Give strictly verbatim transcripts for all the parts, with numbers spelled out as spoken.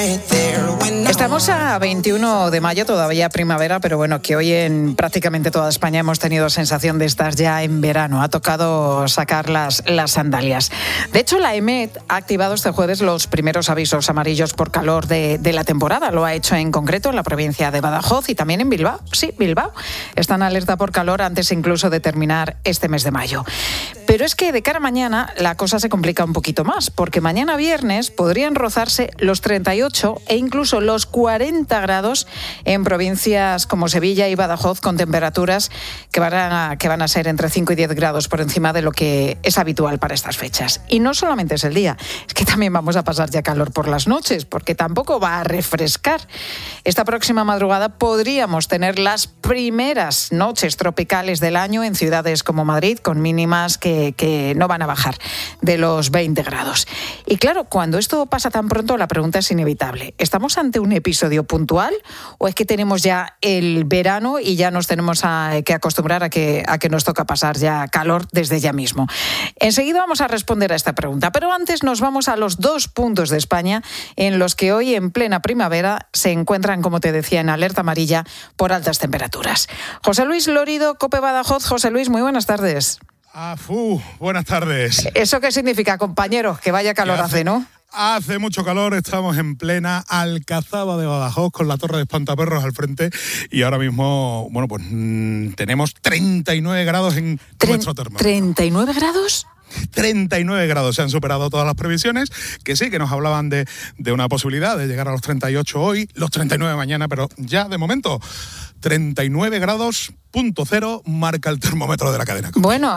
Estamos a veintiuno de mayo, todavía primavera, pero bueno, que hoy en prácticamente toda España hemos tenido sensación de estar ya en verano. Ha tocado sacar las, las sandalias. De hecho, la EMET ha activado este jueves los primeros avisos amarillos por calor de, de la temporada. Lo ha hecho en concreto en la provincia de Badajoz y también en Bilbao. Sí, Bilbao. Está en alerta por calor antes incluso de terminar este mes de mayo. Pero es que de cara a mañana la cosa se complica un poquito más, porque mañana viernes podrían rozarse los treinta y ocho e incluso los cuarenta grados en provincias como Sevilla y Badajoz, con temperaturas que van a, que van a ser entre cinco y diez grados por encima de lo que es habitual para estas fechas. Y no solamente es el día, es que también vamos a pasar ya calor por las noches, porque tampoco va a refrescar. Esta próxima madrugada podríamos tener las primeras noches tropicales del año en ciudades como Madrid, con mínimas que, que no van a bajar de los veinte grados. Y claro, cuando esto pasa tan pronto, la pregunta es inevitable. ¿Estamos ante un episodio puntual o es que tenemos ya el verano y ya nos tenemos a, que acostumbrar a que, a que nos toca pasar ya calor desde ya mismo? Enseguida vamos a responder a esta pregunta, pero antes nos vamos a los dos puntos de España en los que hoy, en plena primavera, se encuentran, como te decía, en alerta amarilla por altas temperaturas. José Luis Lorido, COPE Badajoz. José Luis, muy buenas tardes. Ah, fu, buenas tardes. ¿Eso qué significa, compañero? Que vaya calor hace, hace, ¿no? Hace mucho calor, estamos en plena Alcazaba de Badajoz con la Torre de Espantaperros al frente y ahora mismo, bueno, pues mmm, tenemos treinta y nueve grados en Tre- nuestro termómetro. ¿treinta y nueve grados? treinta y nueve grados, se han superado todas las previsiones, que sí, que nos hablaban de, de una posibilidad de llegar a los treinta y ocho hoy, los treinta y nueve mañana, pero ya de momento treinta y nueve grados, punto cero, marca el termómetro de la cadena. Bueno,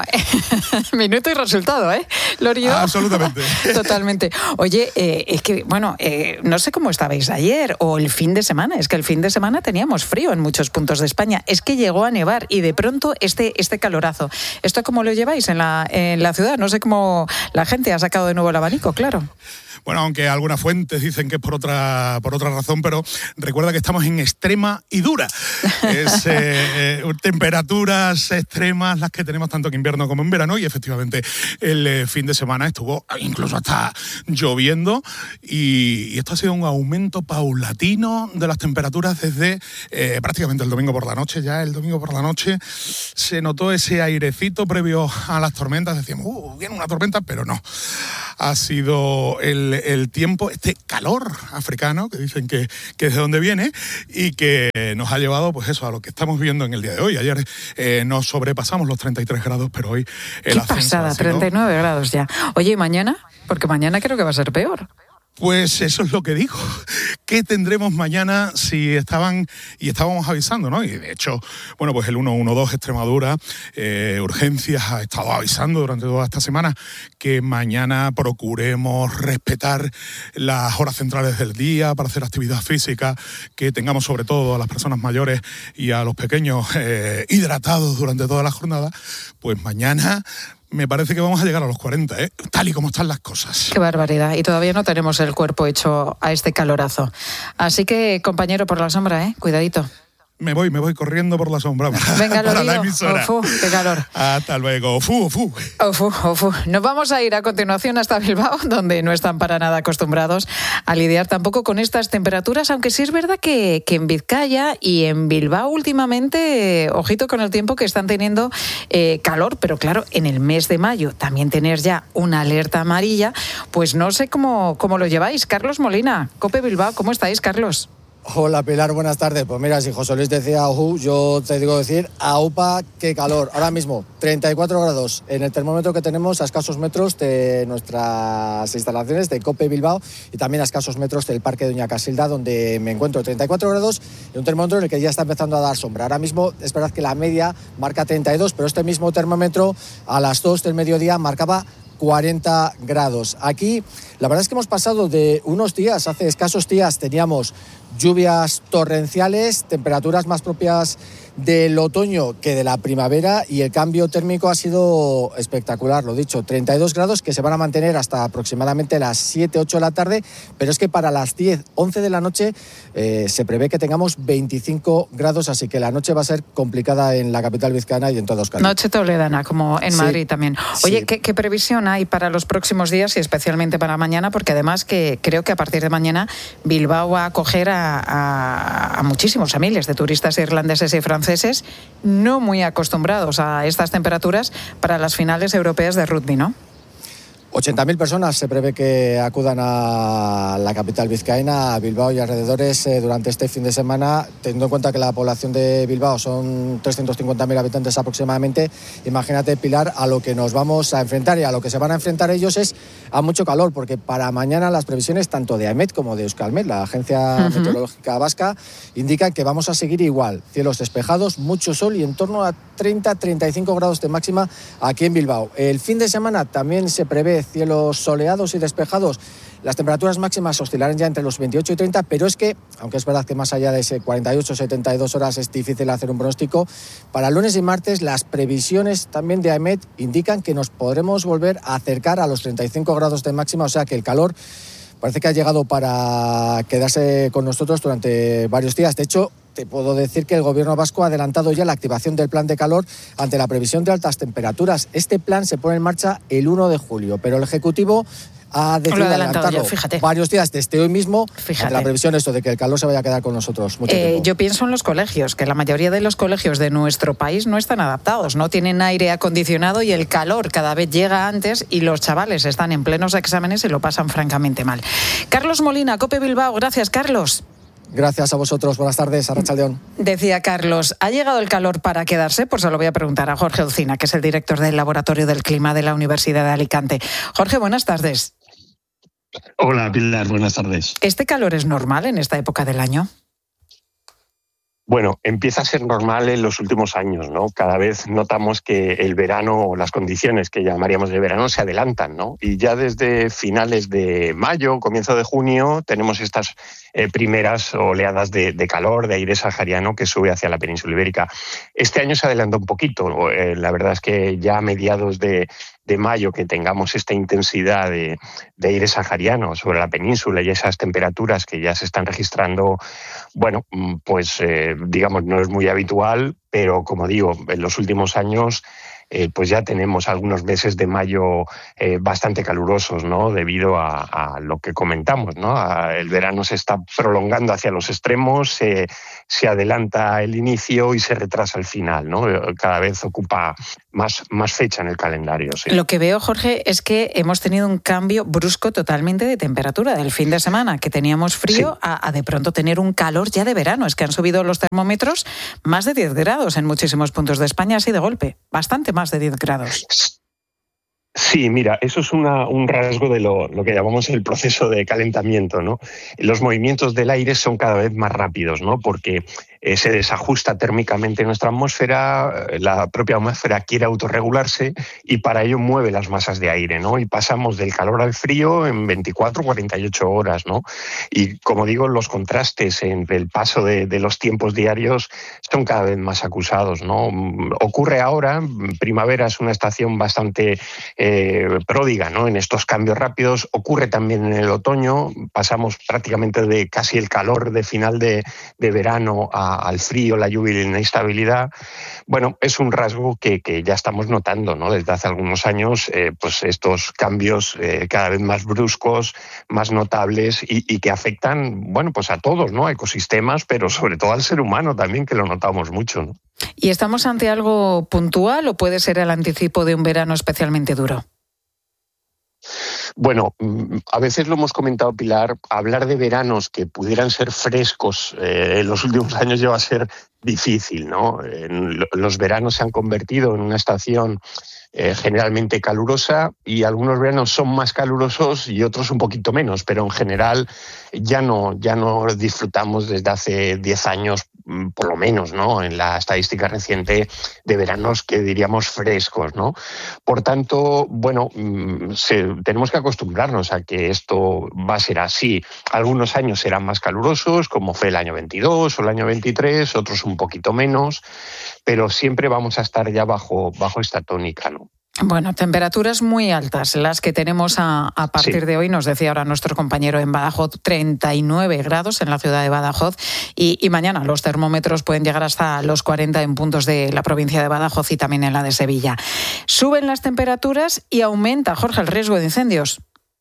minuto y resultado, ¿eh, Lorido? Absolutamente. Totalmente. Oye, eh, es que, bueno, eh, no sé cómo estabais ayer o el fin de semana, es que el fin de semana teníamos frío en muchos puntos de España, es que llegó a nevar y de pronto este, este calorazo. ¿Esto cómo lo lleváis en la, en la ciudad? No sé cómo la gente ha sacado de nuevo el abanico, claro. Bueno, aunque algunas fuentes dicen que es por otra, por otra razón, pero recuerda que estamos en extrema y dura. Es eh, eh, temperaturas extremas las que tenemos tanto en invierno como en verano y efectivamente el eh, fin de semana estuvo incluso hasta lloviendo y, y esto ha sido un aumento paulatino de las temperaturas desde eh, prácticamente el domingo por la noche. Ya el domingo por la noche se notó ese airecito previo a las tormentas. Decíamos, uh, viene una tormenta, pero no. Ha sido el, el tiempo, este calor africano, que dicen que, que es de donde viene, y que nos ha llevado, pues eso, a lo que estamos viendo en el día de hoy. Ayer eh, nos sobrepasamos los treinta y tres grados, pero hoy el ¿Qué ascenso pasada? ha sido... treinta y nueve grados ya. Oye, ¿y mañana? Porque mañana creo que va a ser peor. Pues eso es lo que digo. ¿Qué tendremos mañana si estaban y estábamos avisando, ¿no? Y de hecho, bueno, pues el ciento doce Extremadura, eh, Urgencias, ha estado avisando durante toda esta semana que mañana procuremos respetar las horas centrales del día para hacer actividad física, que tengamos sobre todo a las personas mayores y a los pequeños eh, hidratados durante toda la jornada. Pues mañana me parece que vamos a llegar a los cuarenta, ¿eh? Tal y como están las cosas. Qué barbaridad. Y todavía no tenemos el cuerpo hecho a este calorazo. Así que, compañero, por la sombra, ¿eh? Cuidadito. Me voy, me voy corriendo por la sombra para, Venga, para la emisora. Ofu, qué calor. Hasta luego. Ofu, ofu. Ofu, ofu. Nos vamos a ir a continuación hasta Bilbao, donde no están para nada acostumbrados a lidiar tampoco con estas temperaturas, aunque sí es verdad que, que en Vizcaya y en Bilbao últimamente, eh, ojito con el tiempo que están teniendo eh, calor, pero claro, en el mes de mayo también tener ya una alerta amarilla, pues no sé cómo, cómo lo lleváis. Carlos Molina, COPE Bilbao, ¿cómo estáis, Carlos? Hola Pilar, buenas tardes. Pues mira, si José Luis decía ojú, yo te digo decir aupa, qué calor. Ahora mismo, treinta y cuatro grados en el termómetro que tenemos a escasos metros de nuestras instalaciones de COPE Bilbao y también a escasos metros del Parque Doña Casilda, donde me encuentro. treinta y cuatro grados y un termómetro en el que ya está empezando a dar sombra. Ahora mismo es verdad que la media marca treinta y dos, pero este mismo termómetro a las dos del mediodía marcaba cuarenta grados. Aquí la verdad es que hemos pasado de unos días, hace escasos días teníamos lluvias torrenciales, temperaturas más propias del otoño que de la primavera y el cambio térmico ha sido espectacular, lo dicho, treinta y dos grados que se van a mantener hasta aproximadamente las siete, ocho de la tarde, pero es que para las diez, once de la noche eh, se prevé que tengamos veinticinco grados, así que la noche va a ser complicada en la capital vizcaína y en toda Euskadi. Noche toledana, como en sí, Madrid también. Oye, sí. ¿qué, qué previsión previsión hay para los próximos días y especialmente para mañana? Porque además que creo que a partir de mañana Bilbao va a acoger a, a, a muchísimos, a miles de turistas irlandeses y franceses no muy acostumbrados a estas temperaturas para las finales europeas de rugby, ¿no? ochenta mil personas se prevé que acudan a la capital vizcaína, a Bilbao y alrededores eh, durante este fin de semana, teniendo en cuenta que la población de Bilbao son trescientos cincuenta mil habitantes aproximadamente. Imagínate, Pilar, a lo que nos vamos a enfrentar, y a lo que se van a enfrentar ellos es a mucho calor, porque para mañana las previsiones tanto de AEMET como de Euskalmet, la Agencia uh-huh. Meteorológica Vasca, indican que vamos a seguir igual, cielos despejados, mucho sol y en torno a treinta a treinta y cinco grados de máxima aquí en Bilbao. El fin de semana también se prevé cielos soleados y despejados. Las temperaturas máximas oscilarán ya entre los veintiocho y treinta, pero es que, aunque es verdad que más allá de ese cuarenta y ocho a setenta y dos horas es difícil hacer un pronóstico, para lunes y martes las previsiones también de AEMET indican que nos podremos volver a acercar a los treinta y cinco grados de máxima, o sea que el calor parece que ha llegado para quedarse con nosotros durante varios días. De hecho, te puedo decir que el gobierno vasco ha adelantado ya la activación del plan de calor ante la previsión de altas temperaturas. Este plan se pone en marcha el primero de julio, pero el Ejecutivo ha decidido adelantarlo ya, varios días desde hoy mismo, ante la previsión esto de que el calor se vaya a quedar con nosotros mucho eh, tiempo. Yo pienso en los colegios, que la mayoría de los colegios de nuestro país no están adaptados, no tienen aire acondicionado y el calor cada vez llega antes y los chavales están en plenos exámenes y lo pasan francamente mal. Carlos Molina, COPE Bilbao. Gracias, Carlos. Gracias a vosotros. Buenas tardes. Arratsaldeon. Decía Carlos, ¿ha llegado el calor para quedarse? Pues se lo voy a preguntar a Jorge Ucina, que es el director del Laboratorio del Clima de la Universidad de Alicante. Jorge, buenas tardes. Hola, Pilar. Buenas tardes. ¿Este calor es normal en esta época del año? Bueno, empieza a ser normal en los últimos años, ¿no? Cada vez notamos que el verano, o las condiciones que llamaríamos de verano, se adelantan, ¿no? Y ya desde finales de mayo, comienzo de junio, tenemos estas eh, primeras oleadas de, de calor, de aire sahariano que sube hacia la península ibérica. Este año se adelanta un poquito. Eh, la verdad es que ya a mediados de... de mayo que tengamos esta intensidad de, de aire sahariano sobre la península y esas temperaturas que ya se están registrando, bueno, pues eh, digamos no es muy habitual, pero como digo, en los últimos años eh, pues ya tenemos algunos meses de mayo eh, bastante calurosos, ¿no? Debido a, a lo que comentamos, ¿no? A, el verano se está prolongando hacia los extremos, se, se adelanta el inicio y se retrasa el final, ¿no? Cada vez ocupa más, más fecha en el calendario. Sí. Lo que veo, Jorge, es que hemos tenido un cambio brusco totalmente de temperatura del fin de semana, que teníamos frío, sí, a, a de pronto tener un calor ya de verano. Es que han subido los termómetros más de diez grados en muchísimos puntos de España, así de golpe, bastante más de diez grados. Sí, mira, eso es una, un rasgo de lo, lo que llamamos el proceso de calentamiento, ¿no? Los movimientos del aire son cada vez más rápidos, ¿no? Porque eh, se desajusta térmicamente nuestra atmósfera, la propia atmósfera quiere autorregularse y para ello mueve las masas de aire, ¿no? Y pasamos del calor al frío en veinticuatro a cuarenta y ocho horas, ¿no? Y como digo, los contrastes entre el paso de, de los tiempos diarios son cada vez más acusados, ¿no? Ocurre ahora, primavera es una estación bastante eh, pródiga, ¿no? En estos cambios rápidos. Ocurre también en el otoño, pasamos prácticamente de casi el calor de final de, de verano a al frío, la lluvia y la inestabilidad. Bueno, es un rasgo que, que ya estamos notando, ¿no? Desde hace algunos años, eh, pues estos cambios eh, cada vez más bruscos, más notables y, y que afectan, bueno, pues a todos, ¿no? A ecosistemas, pero sobre todo al ser humano también, que lo notamos mucho, ¿no? ¿Y estamos ante algo puntual o puede ser el anticipo de un verano especialmente duro? Bueno, a veces lo hemos comentado, Pilar, hablar de veranos que pudieran ser frescos eh, en los últimos años lleva a ser difícil, ¿no? En los veranos se han convertido en una estación eh, generalmente calurosa y algunos veranos son más calurosos y otros un poquito menos, pero en general ya no, ya no disfrutamos desde hace diez años por lo menos, ¿no? En la estadística reciente de veranos que diríamos frescos, ¿no? Por tanto, bueno, se, tenemos que acostumbrarnos a que esto va a ser así. Algunos años serán más calurosos, como fue el año veintidós o el año veintitrés, otros un poquito menos, pero siempre vamos a estar ya bajo, bajo esta tónica, ¿no? Bueno, temperaturas muy altas, las que tenemos a, a partir sí. de hoy, nos decía ahora nuestro compañero en Badajoz, treinta y nueve grados en la ciudad de Badajoz y, y mañana los termómetros pueden llegar hasta los cuarenta en puntos de la provincia de Badajoz y también en la de Sevilla. Suben las temperaturas y aumenta, Jorge, el riesgo de incendios.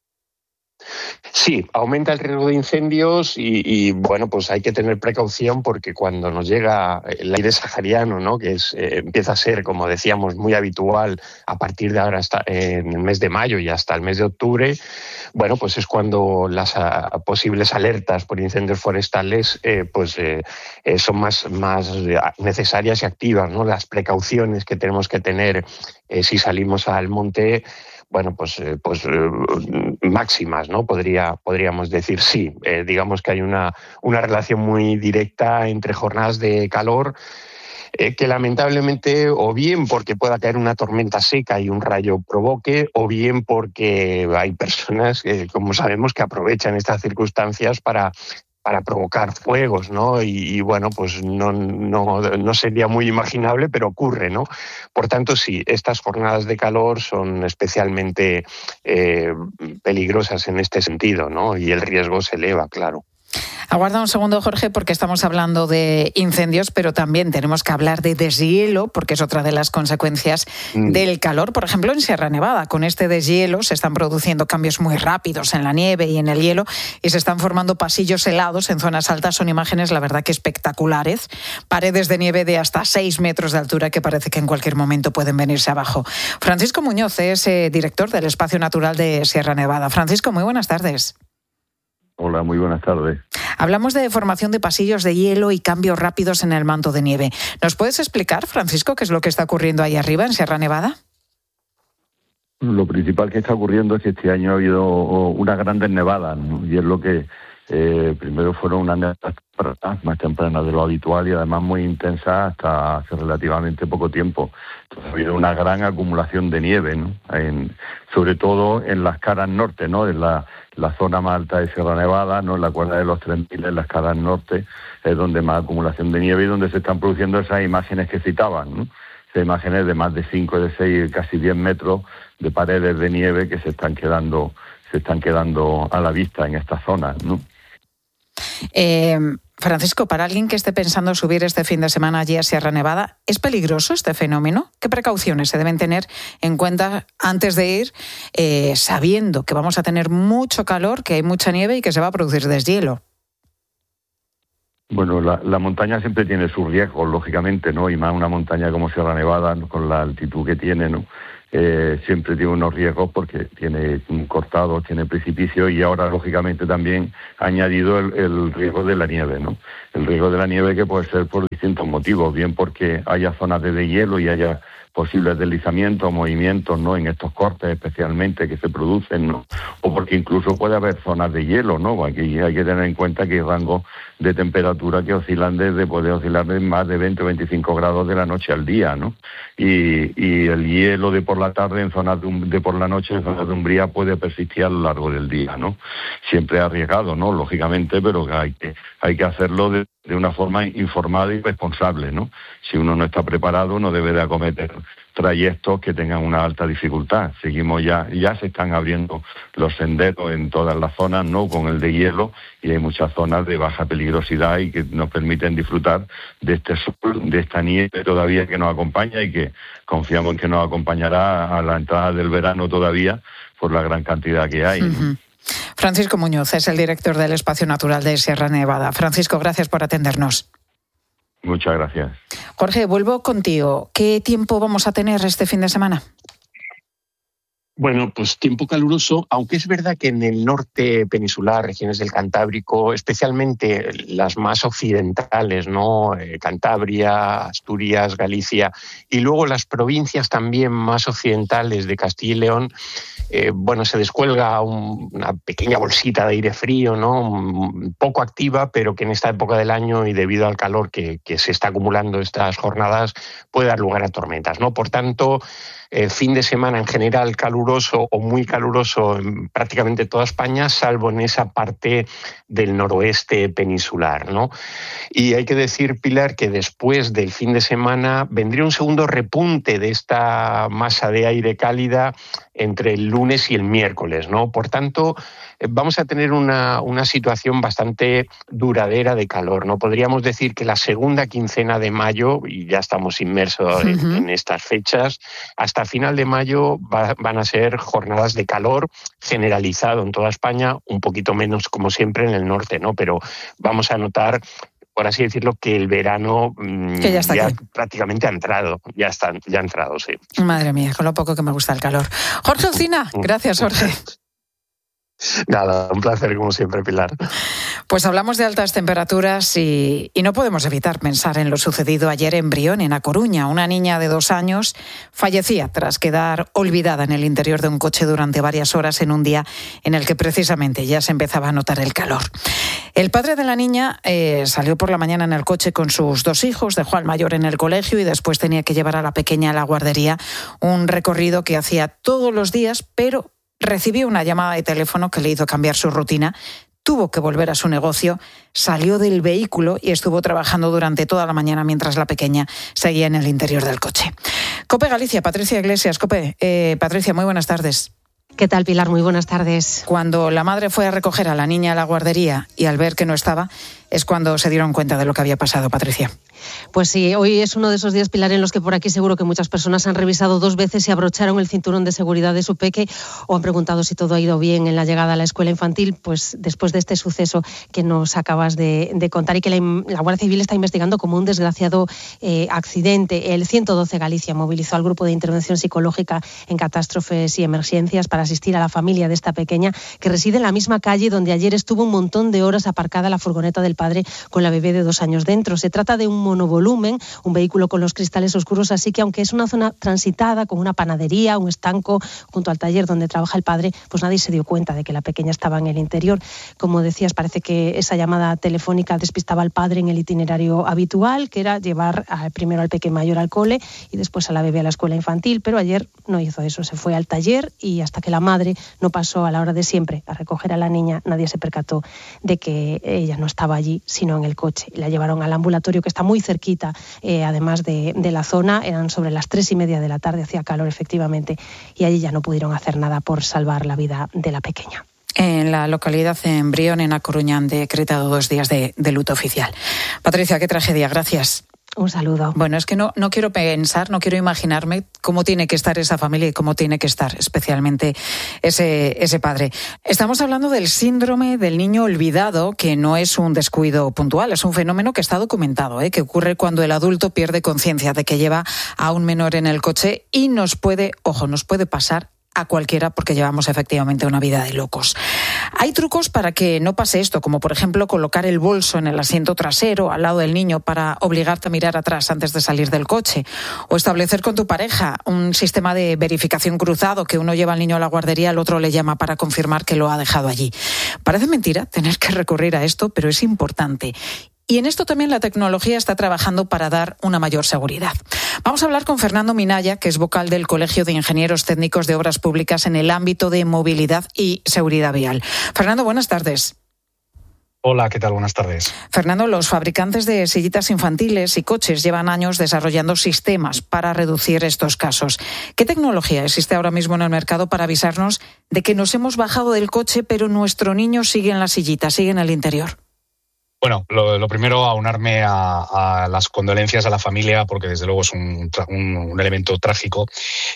Sí, aumenta el riesgo de incendios y, y bueno, pues hay que tener precaución porque cuando nos llega el aire sahariano, ¿no?, que es, eh, empieza a ser, como decíamos, muy habitual a partir de ahora hasta eh, en el mes de mayo y hasta el mes de octubre, bueno, pues es cuando las a, posibles alertas por incendios forestales eh, pues eh, eh, son más, más necesarias y activas, ¿no? Las precauciones que tenemos que tener eh, si salimos al monte, bueno, pues, eh, pues eh, máximas, ¿no? Podría, podríamos decir sí. Eh, digamos que hay una, una relación muy directa entre jornadas de calor eh, que lamentablemente o bien porque pueda caer una tormenta seca y un rayo provoque, o bien porque hay personas, eh, como sabemos, que aprovechan estas circunstancias para para provocar fuegos, ¿no? Y, y bueno, pues no, no, no sería muy imaginable, pero ocurre, ¿no? Por tanto, sí, estas jornadas de calor son especialmente eh, peligrosas en este sentido, ¿no? Y el riesgo se eleva, claro. Aguarda un segundo, Jorge, porque estamos hablando de incendios, pero también tenemos que hablar de deshielo, porque es otra de las consecuencias mm. del calor. Por ejemplo, en Sierra Nevada, con este deshielo se están produciendo cambios muy rápidos en la nieve y en el hielo y se están formando pasillos helados en zonas altas. Son imágenes, la verdad, que espectaculares. Paredes de nieve de hasta seis metros de altura que parece que en cualquier momento pueden venirse abajo. Francisco Muñoz es eh, director del Espacio Natural de Sierra Nevada. Francisco, muy buenas tardes. Hola, muy buenas tardes. Hablamos de formación de pasillos de hielo y cambios rápidos en el manto de nieve. ¿Nos puedes explicar, Francisco, qué es lo que está ocurriendo ahí arriba, en Sierra Nevada? Lo principal que está ocurriendo es que este año ha habido unas grandes nevadas, ¿no? Y es lo que eh, primero fueron unas nevadas más tempranas de lo habitual y además muy intensas hasta hace relativamente poco tiempo. Entonces ha habido una gran acumulación de nieve, ¿no? En, sobre todo en las caras norte, ¿no? En la la zona más alta de Sierra Nevada, ¿no? En la cuerda de los tres mil, en las caras norte, es donde más acumulación de nieve y donde se están produciendo esas imágenes que citaban, ¿no? Esas imágenes de más de cinco, de seis, casi diez metros de paredes de nieve que se están quedando, se están quedando a la vista en esta zona, ¿no? Eh, Francisco, para alguien que esté pensando subir este fin de semana allí a Sierra Nevada, ¿es peligroso este fenómeno? ¿Qué precauciones se deben tener en cuenta antes de ir, eh, sabiendo que vamos a tener mucho calor, que hay mucha nieve y que se va a producir deshielo? Bueno, la, la montaña siempre tiene sus riesgos, lógicamente, ¿no? Y más una montaña como Sierra Nevada, ¿no? Con la altitud que tiene, ¿no? Eh, siempre tiene unos riesgos porque tiene un cortado, tiene precipicio y ahora, lógicamente, también ha añadido el, el riesgo de la nieve, ¿no? El riesgo de la nieve que puede ser por distintos motivos, bien porque haya zonas de deshielo y haya posibles deslizamientos, movimientos, ¿no? En estos cortes especialmente que se producen, ¿no? O porque incluso puede haber zonas de hielo, ¿no? Aquí hay que tener en cuenta que hay rangos de temperatura que oscilan desde, puede oscilar de más de veinte o veinticinco grados de la noche al día, ¿no? Y, y el hielo de por la tarde en zonas de, de por la noche en zonas de umbría puede persistir a lo largo del día, ¿no? Siempre arriesgado, ¿no? Lógicamente, pero hay que, hay que hacerlo de, de una forma informada y responsable, ¿no? Si uno no está preparado, no debe de acometer trayectos que tengan una alta dificultad. Seguimos ya, ya se están abriendo los senderos en todas las zonas, ¿no? Con el de hielo, y hay muchas zonas de baja peligrosidad y que nos permiten disfrutar de este sol, de esta nieve todavía que nos acompaña y que confiamos en que nos acompañará a la entrada del verano todavía por la gran cantidad que hay, ¿no? Uh-huh. Francisco Muñoz es el director del Espacio Natural de Sierra Nevada. Francisco, gracias por atendernos. Muchas gracias. Jorge, vuelvo contigo. ¿Qué tiempo vamos a tener este fin de semana? Bueno, pues tiempo caluroso, aunque es verdad que en el norte peninsular, regiones del Cantábrico, especialmente las más occidentales, ¿no? Eh, Cantabria, Asturias, Galicia, y luego las provincias también más occidentales de Castilla y León, eh, bueno, se descuelga un, una pequeña bolsita de aire frío, ¿no? Un, poco activa, pero que en esta época del año y debido al calor que, que se está acumulando estas jornadas puede dar lugar a tormentas, ¿no? Por tanto, eh, fin de semana en general caluroso o muy caluroso en prácticamente toda España, salvo en esa parte del noroeste peninsular, ¿no? Y hay que decir, Pilar, que después del fin de semana vendría un segundo repunte de esta masa de aire cálida entre el lunes y el miércoles, ¿no? Por tanto, vamos a tener una, una situación bastante duradera de calor, ¿no? Podríamos decir que la segunda quincena de mayo, y ya estamos inmersos en, uh-huh. en estas fechas, hasta final de mayo va, van a ser jornadas de calor generalizado en toda España, un poquito menos como siempre en el norte, ¿no? Pero vamos a notar, por así decirlo, que el verano que ya, está ya aquí. prácticamente ha entrado, ya está, ya ha entrado, sí. Madre mía, con lo poco que me gusta el calor. Jorge Alsina, gracias, Jorge. Nada, un placer como siempre, Pilar. Pues hablamos de altas temperaturas y, y no podemos evitar pensar en lo sucedido ayer en Brión, en A Coruña. Una niña de dos años fallecía tras quedar olvidada en el interior de un coche durante varias horas en un día en el que precisamente ya se empezaba a notar el calor. El padre de la niña eh, salió por la mañana en el coche con sus dos hijos, dejó al mayor en el colegio y después tenía que llevar a la pequeña a la guardería, un recorrido que hacía todos los días, pero recibió una llamada de teléfono que le hizo cambiar su rutina, tuvo que volver a su negocio, salió del vehículo y estuvo trabajando durante toda la mañana mientras la pequeña seguía en el interior del coche. COPE Galicia, Patricia Iglesias. COPE, eh, Patricia, muy buenas tardes. ¿Qué tal, Pilar? Muy buenas tardes. Cuando la madre fue a recoger a la niña a la guardería y al ver que no estaba, es cuando se dieron cuenta de lo que había pasado, Patricia. Pues sí, hoy es uno de esos días, Pilar, en los que por aquí seguro que muchas personas han revisado dos veces si abrocharon el cinturón de seguridad de su peque o han preguntado si todo ha ido bien en la llegada a la escuela infantil, pues después de este suceso que nos acabas de, de contar y que la, la Guardia Civil está investigando como un desgraciado eh, accidente. El ciento doce Galicia movilizó al grupo de intervención psicológica en catástrofes y emergencias para asistir a la familia de esta pequeña que reside en la misma calle donde ayer estuvo un montón de horas aparcada la furgoneta del padre con la bebé de dos años dentro. Se trata de un monovolumen, un vehículo con los cristales oscuros, así que aunque es una zona transitada con una panadería, un estanco junto al taller donde trabaja el padre, pues nadie se dio cuenta de que la pequeña estaba en el interior. Como decías, parece que esa llamada telefónica despistaba al padre en el itinerario habitual, que era llevar a, primero al pequeño mayor al cole y después a la bebé a la escuela infantil, pero ayer no hizo eso, se fue al taller y hasta que la madre no pasó a la hora de siempre a recoger a la niña, nadie se percató de que ella no estaba allí, sino en el coche. La llevaron al ambulatorio que está muy cerquita, eh, además de, de la zona, eran sobre las tres y media de la tarde, hacía calor efectivamente, y allí ya no pudieron hacer nada por salvar la vida de la pequeña. En la localidad, en Brión, en A Coruña, han decretado dos días de, de luto oficial. Patricia, qué tragedia, gracias. Un saludo. Bueno, es que no, no quiero pensar, no quiero imaginarme cómo tiene que estar esa familia y cómo tiene que estar especialmente ese, ese padre. Estamos hablando del síndrome del niño olvidado, que no es un descuido puntual, es un fenómeno que está documentado, ¿eh? que ocurre cuando el adulto pierde conciencia de que lleva a un menor en el coche y nos puede, ojo, nos puede pasar a cualquiera porque llevamos efectivamente una vida de locos. Hay trucos para que no pase esto, como por ejemplo colocar el bolso en el asiento trasero al lado del niño para obligarte a mirar atrás antes de salir del coche, o establecer con tu pareja un sistema de verificación cruzado, que uno lleva al niño a la guardería, el otro le llama para confirmar que lo ha dejado allí. Parece mentira tener que recurrir a esto, pero es importante. Y en esto también la tecnología está trabajando para dar una mayor seguridad. Vamos a hablar con Fernando Minaya, que es vocal del Colegio de Ingenieros Técnicos de Obras Públicas en el ámbito de movilidad y seguridad vial. Fernando, buenas tardes. Hola, ¿qué tal? Buenas tardes. Fernando, los fabricantes de sillitas infantiles y coches llevan años desarrollando sistemas para reducir estos casos. ¿Qué tecnología existe ahora mismo en el mercado para avisarnos de que nos hemos bajado del coche, pero nuestro niño sigue en la sillita, sigue en el interior? Bueno, lo, lo primero, aunarme a, a las condolencias a la familia, porque desde luego es un, un, un elemento trágico.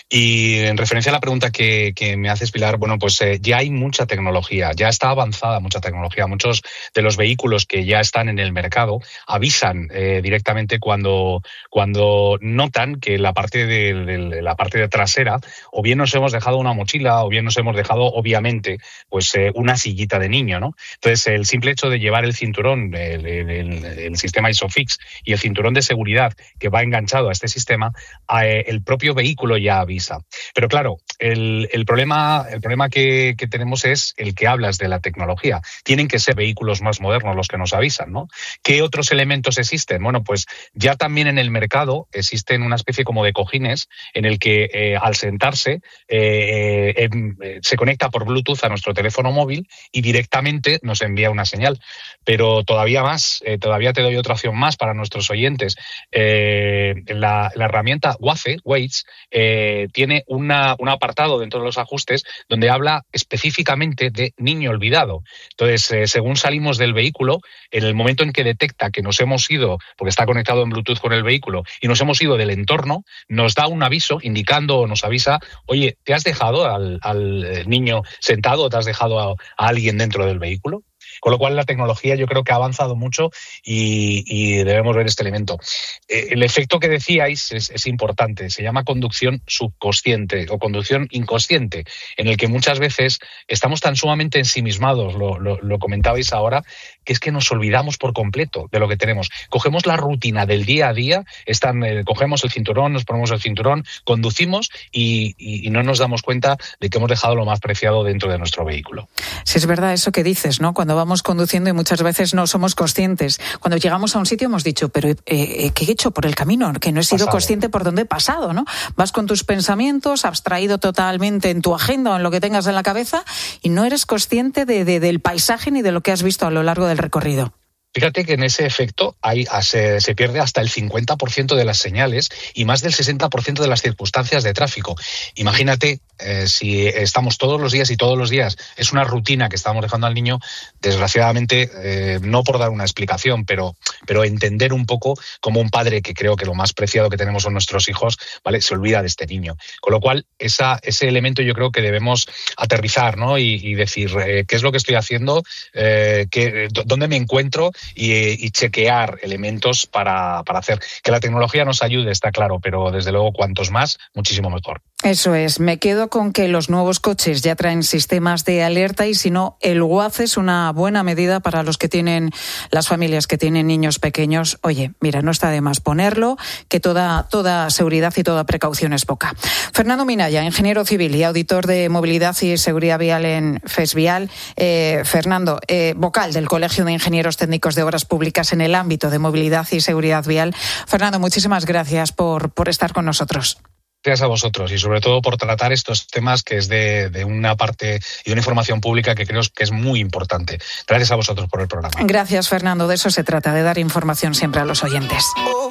Y en referencia a la pregunta que, que me haces, Pilar, bueno, pues eh, ya hay mucha tecnología, ya está avanzada mucha tecnología. Muchos de los vehículos que ya están en el mercado avisan eh, directamente cuando, cuando notan que la parte de, de la parte de trasera, o bien nos hemos dejado una mochila, o bien nos hemos dejado, obviamente, pues eh, una sillita de niño, ¿no? Entonces, el simple hecho de llevar el cinturón el, el, el sistema ISOFIX y el cinturón de seguridad que va enganchado a este sistema, eh, el propio vehículo ya avisa. Pero claro, el, el problema, el problema que, que tenemos es el que hablas de la tecnología. Tienen que ser vehículos más modernos los que nos avisan, ¿no? ¿Qué otros elementos existen? Bueno, pues ya también en el mercado existen una especie como de cojines en el que eh, al sentarse eh, eh, eh, se conecta por Bluetooth a nuestro teléfono móvil y directamente nos envía una señal. Pero todavía más, eh, todavía te doy otra opción más para nuestros oyentes. Eh, la, la herramienta Waze, Waze eh, tiene una, un apartado dentro de los ajustes donde habla específicamente de niño olvidado. Entonces, eh, según salimos del vehículo, en el momento en que detecta que nos hemos ido, porque está conectado en Bluetooth con el vehículo, y nos hemos ido del entorno, nos da un aviso indicando o nos avisa, oye, ¿te has dejado al, al niño sentado o te has dejado a, a alguien dentro del vehículo? Con lo cual la tecnología yo creo que ha avanzado mucho y, y debemos ver este elemento. Eh, el efecto que decíais es, es importante, se llama conducción subconsciente o conducción inconsciente, en el que muchas veces estamos tan sumamente ensimismados, lo, lo, lo comentabais ahora, que es que nos olvidamos por completo de lo que tenemos. Cogemos la rutina del día a día, están, eh, cogemos el cinturón, nos ponemos el cinturón, conducimos y, y, y no nos damos cuenta de que hemos dejado lo más preciado dentro de nuestro vehículo. Sí, es verdad eso que dices, ¿no? Cuando vamos conduciendo y muchas veces no somos conscientes. Cuando llegamos a un sitio hemos dicho, pero eh, ¿qué he hecho por el camino? Que no he sido pasado. consciente por dónde he pasado, ¿no? Vas con tus pensamientos, abstraído totalmente en tu agenda o en lo que tengas en la cabeza y no eres consciente de, de, del paisaje ni de lo que has visto a lo largo del recorrido. Fíjate que en ese efecto hay, se, se pierde hasta el cincuenta por ciento de las señales y más del sesenta por ciento de las circunstancias de tráfico. Imagínate eh, si estamos todos los días y todos los días, es una rutina que estamos dejando al niño, desgraciadamente, eh, no por dar una explicación, pero, pero entender un poco como un padre, que creo que lo más preciado que tenemos son nuestros hijos, ¿vale? Se olvida de este niño. Con lo cual, esa, ese elemento yo creo que debemos aterrizar, ¿no? Y, y decir, eh, ¿qué es lo que estoy haciendo? Eh, ¿qué, ¿Dónde me encuentro? Y, y chequear elementos para, para hacer que la tecnología nos ayude, está claro, pero desde luego cuantos más, muchísimo mejor. Eso es, me quedo con que los nuevos coches ya traen sistemas de alerta y si no, el Waze es una buena medida para los que tienen, las familias que tienen niños pequeños. Oye, mira, no está de más ponerlo, que toda, toda seguridad y toda precaución es poca. Fernando Minaya, ingeniero civil y auditor de movilidad y seguridad vial en FESVial. Eh, Fernando, eh, vocal del Colegio de Ingenieros Técnicos de Obras Públicas en el ámbito de movilidad y seguridad vial. Fernando, muchísimas gracias por, por estar con nosotros. Gracias a vosotros y sobre todo por tratar estos temas que es de, de una parte y de una información pública que creo que es muy importante. Gracias a vosotros por el programa. Gracias, Fernando. De eso se trata, de dar información siempre a los oyentes.